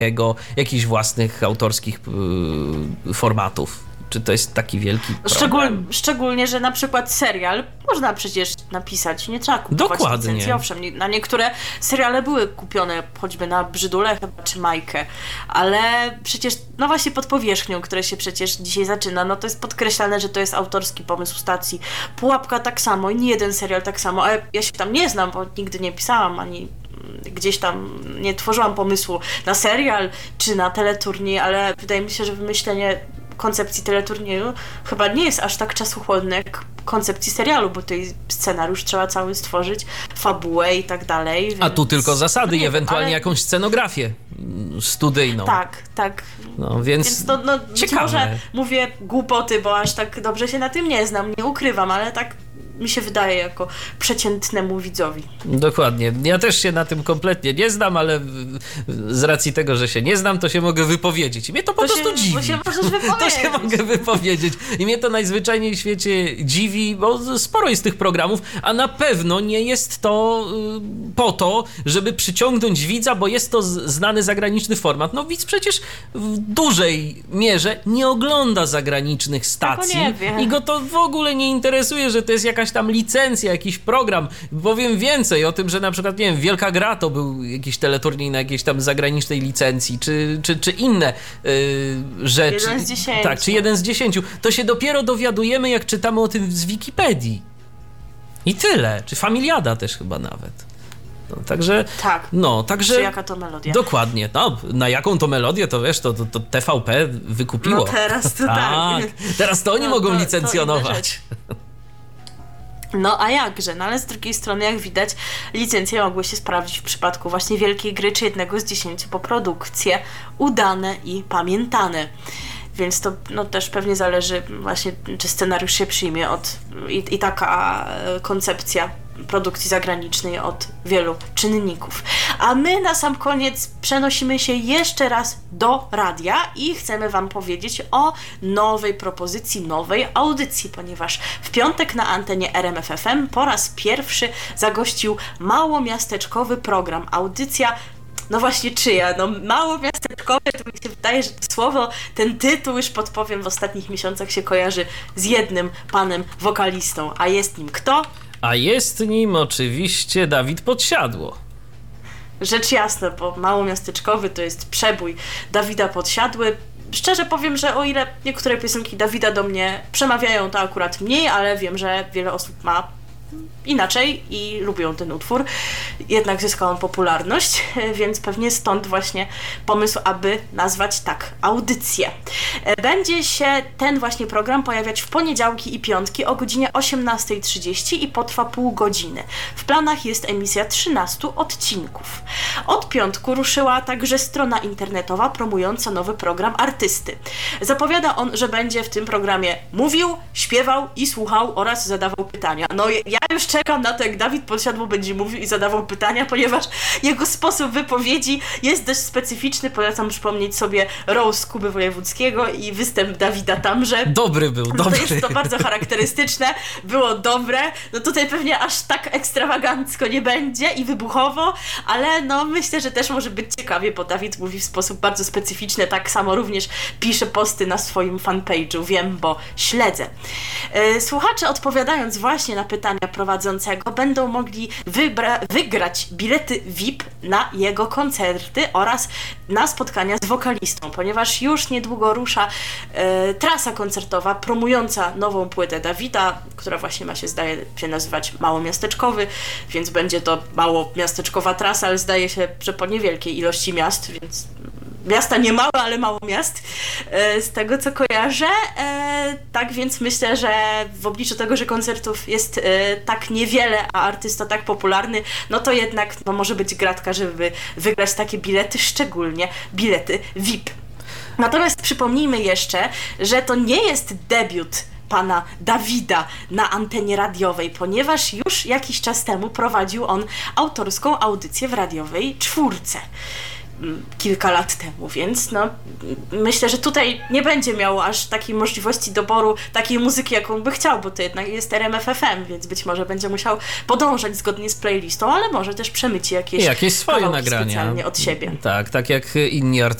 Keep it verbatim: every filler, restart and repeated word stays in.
jego jakichś własnych autorskich yy, formatów? Czy to jest taki wielki Szczegól, problem? szczególnie, że na przykład serial można przecież napisać, nie trzeba kupować Dokładnie. licencji. Owszem, nie- na niektóre seriale były kupione, choćby na Brzydule chyba, czy Majkę, ale przecież, no właśnie pod powierzchnią, które się przecież dzisiaj zaczyna, no to jest podkreślane, że to jest autorski pomysł stacji. Pułapka tak samo i nie jeden serial tak samo, ale ja się tam nie znam, bo nigdy nie pisałam, ani gdzieś tam nie tworzyłam pomysłu na serial, czy na teleturniej, ale wydaje mi się, że wymyślenie koncepcji teleturnieju chyba nie jest aż tak czasochłonne jak koncepcji serialu, bo tutaj scenariusz trzeba cały stworzyć, fabułę i tak dalej. Więc... A tu tylko zasady no i nie, ewentualnie ale... jakąś scenografię studyjną. Tak, tak. No, więc, Więc to, no, być ciekawe. może mówię głupoty, bo aż tak dobrze się na tym nie znam, nie ukrywam, ale tak mi się wydaje jako przeciętnemu widzowi. Dokładnie. Ja też się na tym kompletnie nie znam, ale z racji tego, że się nie znam, to się mogę wypowiedzieć. I mnie to po To prostu się, dziwi. bo się możesz wypowiedzieć. To się mogę wypowiedzieć. I mnie to najzwyczajniej w świecie dziwi, bo sporo jest tych programów, a na pewno nie jest to y, po to, żeby przyciągnąć widza, bo jest to z- znany zagraniczny format. No widz przecież w dużej mierze nie ogląda zagranicznych stacji nie wie. i go to w ogóle nie interesuje, że to jest jakaś tam licencja, jakiś program. Powiem więcej o tym, że na przykład, nie wiem, Wielka Gra to był jakiś teleturniej na jakiejś tam zagranicznej licencji, czy, czy, czy inne y, rzeczy. Jeden z dziesięciu. Tak, czy jeden z dziesięciu. To się dopiero dowiadujemy, jak czytamy o tym z Wikipedii. I tyle. Czy Familiada też chyba nawet. No, także... Tak. No, także... Czy jaka to melodia? Dokładnie. No, na jaką to melodię, to wiesz, to, to, to T V P wykupiło. No teraz to tak. Teraz to oni No, mogą to- to licencjonować. inna rzecz. No a jakże, no ale z drugiej strony, jak widać, licencje mogły się sprawdzić w przypadku właśnie Wielkiej Gry, czy jednego z dziesięciu, bo produkcje udane i pamiętane. Więc to no, też pewnie zależy właśnie, czy scenariusz się przyjmie od, i, i taka e, koncepcja produkcji zagranicznej od wielu czynników. A my na sam koniec przenosimy się jeszcze raz do radia i chcemy Wam powiedzieć o nowej propozycji, nowej audycji, ponieważ w piątek na antenie R M F F M po raz pierwszy zagościł małomiasteczkowy program, audycja. No właśnie czyja? No mało miasteczkowe, to mi się wydaje, że to słowo, ten tytuł, już podpowiem, w ostatnich miesiącach się kojarzy z jednym panem wokalistą, a jest nim kto? A jest nim oczywiście Dawid Podsiadło. Rzecz jasna, bo małomiasteczkowy to jest przebój Dawida Podsiadły. Szczerze powiem, że o ile niektóre piosenki Dawida do mnie przemawiają, to akurat mniej, ale wiem, że wiele osób ma inaczej i lubią ten utwór. Jednak zyskał on popularność, więc pewnie stąd właśnie pomysł, aby nazwać tak audycję. Będzie się ten właśnie program pojawiać w poniedziałki i piątki o godzinie osiemnasta trzydzieści i potrwa pół godziny. W planach jest emisja trzynastu odcinków. Od piątku ruszyła także strona internetowa promująca nowy program artysty. Zapowiada on, że będzie w tym programie mówił, śpiewał i słuchał oraz zadawał pytania. No ja już czekam na to, jak Dawid Podsiadło będzie mówił i zadawał pytania, ponieważ jego sposób wypowiedzi jest dość specyficzny. Polecam przypomnieć sobie roast Kuby Wojewódzkiego i występ Dawida Tamże. Dobry był, No dobry. to jest to bardzo charakterystyczne, było dobre. No tutaj pewnie aż tak ekstrawagancko nie będzie i wybuchowo, ale no myślę, że też może być ciekawie, bo Dawid mówi w sposób bardzo specyficzny, tak samo również pisze posty na swoim fanpage'u, wiem, bo śledzę. Słuchacze, odpowiadając właśnie na pytania prowadzącego, będą mogli wybra- wygrać bilety V I P na jego koncerty oraz na spotkania z wokalistą, ponieważ już niedługo rusza e, trasa koncertowa promująca nową płytę Dawida, która właśnie ma się, zdaje się nazywać Małomiasteczkowy, więc będzie to małomiasteczkowa trasa, ale zdaje się, że po niewielkiej ilości miast, więc miasta nie małe, ale mało miast, e, z tego co kojarzę. E, tak więc myślę, że w obliczu tego, że koncertów jest e, tak niewiele, a artysta tak popularny, no to jednak no, może być gratka, żeby wygrać takie bilety, szczególnie bilety V I P. Natomiast przypomnijmy jeszcze, że to nie jest debiut pana Dawida na antenie radiowej, ponieważ już jakiś czas temu prowadził on autorską audycję w radiowej czwórce. kilka lat temu, więc no myślę, że tutaj nie będzie miał aż takiej możliwości doboru takiej muzyki, jaką by chciał, bo to jednak jest R M F F M, więc być może będzie musiał podążać zgodnie z playlistą, ale może też przemyci jakieś, jakieś swoje kawałki nagrania specjalnie od siebie. Tak, tak jak inni artyści